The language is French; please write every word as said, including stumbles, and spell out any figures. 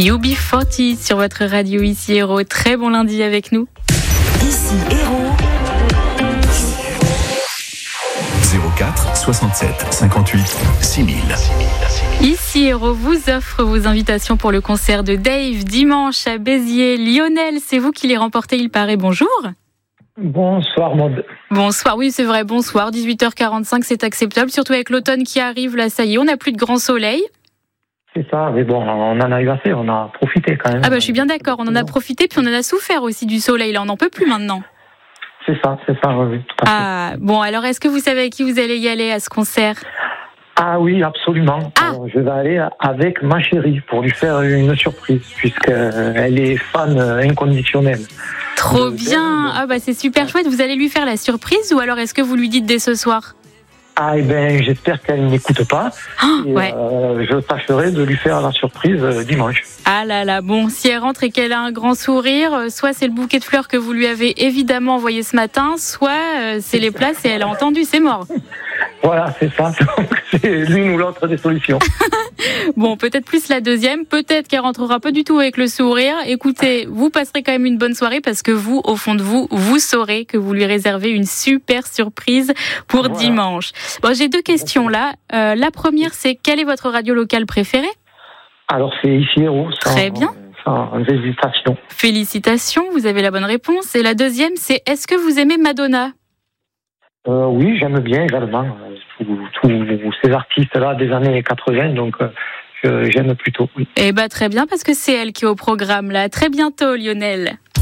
U B quarante sur votre radio Ici Héros. Très bon lundi avec nous. Ici Héros. zéro quatre soixante-sept cinquante-huit six mille. Ici Héros vous offre vos invitations pour le concert de Dave dimanche à Béziers. Lionel, c'est vous qui les remportez, il paraît. Bonjour. Bonsoir Maud. Bonsoir, oui c'est vrai, bonsoir. dix-huit heures quarante-cinq, c'est acceptable, surtout avec l'automne qui arrive. Là, ça y est, on n'a plus de grand soleil. C'est ça, mais bon, on en arrive assez, on a profité quand même. Ah bah je suis bien d'accord, on en a profité, puis on en a souffert aussi du soleil. Là, on n'en peut plus maintenant. C'est ça, c'est ça, oui, tout à fait. Ah, bon, alors est-ce que vous savez avec qui vous allez y aller à ce concert ? Ah oui, absolument. Ah. Alors, je vais aller avec ma chérie pour lui faire une surprise, puisqu'elle est fan inconditionnelle. Trop de bien. Ah bah c'est super chouette, vous allez lui faire la surprise ou alors est-ce que vous lui dites dès ce soir ? Ah, et ben, j'espère qu'elle n'écoute pas. Oh, et, ouais. euh, je tâcherai de lui faire la surprise euh, dimanche. Ah là là, bon, si elle rentre et qu'elle a un grand sourire, soit c'est le bouquet de fleurs que vous lui avez évidemment envoyé ce matin, soit euh, c'est les places et elle a entendu, c'est mort. Voilà, c'est ça. Donc, c'est l'une ou l'autre des solutions. Bon, peut-être plus la deuxième, peut-être qu'elle rentrera pas du tout avec le sourire. Écoutez, vous passerez quand même une bonne soirée parce que vous, au fond de vous, vous saurez que vous lui réservez une super surprise pour Voilà. dimanche. Bon, j'ai deux questions là. Euh, la première, c'est quelle est votre radio locale préférée ? Alors, c'est Ici Héros. Sans, Très bien. Sans hésitation. Félicitations, vous avez la bonne réponse. Et la deuxième, c'est est-ce que vous aimez Madonna ? Euh, oui, j'aime bien également euh, tous, tous ces artistes-là des années quatre-vingts, donc euh, je- j'aime plutôt, oui. Eh ben très bien, parce que c'est elle qui est au programme là. À très bientôt, Lionel.